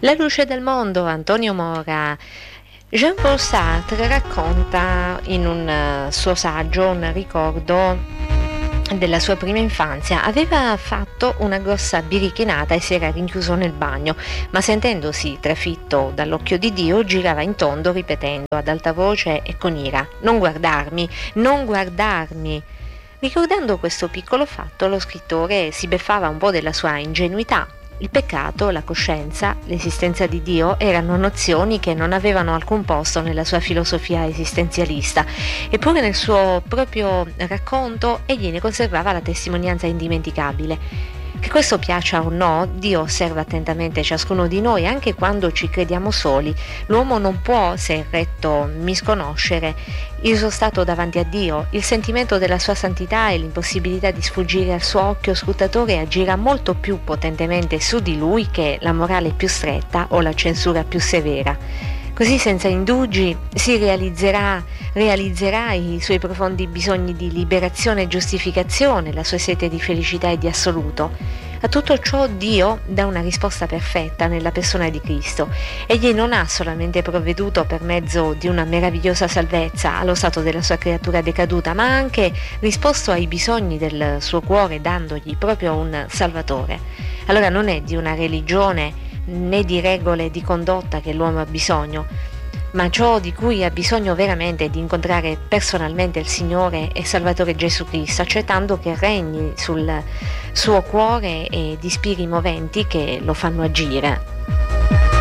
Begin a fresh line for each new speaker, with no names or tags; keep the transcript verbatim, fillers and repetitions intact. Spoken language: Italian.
La luce del mondo, Antonio Mora. Jean-Paul Sartre racconta in un uh, suo saggio un ricordo della sua prima infanzia. Aveva fatto una grossa birichinata e si era rinchiuso nel bagno, ma sentendosi trafitto dall'occhio di Dio girava in tondo ripetendo ad alta voce e con ira: non guardarmi, non guardarmi. Ricordando questo piccolo fatto, lo scrittore si beffava un po' della sua ingenuità. Il peccato, la coscienza, l'esistenza di Dio erano nozioni che non avevano alcun posto nella sua filosofia esistenzialista, eppure nel suo proprio racconto egli ne conservava la testimonianza indimenticabile. Che questo piaccia o no, Dio osserva attentamente ciascuno di noi anche quando ci crediamo soli. L'uomo non può, se retto, misconoscere il suo stato davanti a Dio. Il sentimento della sua santità e l'impossibilità di sfuggire al suo occhio scrutatore agirà molto più potentemente su di lui che la morale più stretta o la censura più severa. Così senza indugi si realizzerà, realizzerà i suoi profondi bisogni di liberazione e giustificazione, la sua sete di felicità e di assoluto. A tutto ciò Dio dà una risposta perfetta nella persona di Cristo. Egli non ha solamente provveduto per mezzo di una meravigliosa salvezza allo stato della sua creatura decaduta, ma ha anche risposto ai bisogni del suo cuore dandogli proprio un Salvatore. Allora non è di una religione né di regole di condotta che l'uomo ha bisogno, ma ciò di cui ha bisogno veramente è di incontrare personalmente il Signore e Salvatore Gesù Cristo, accettando che regni sul suo cuore e di ispiri moventi che lo fanno agire.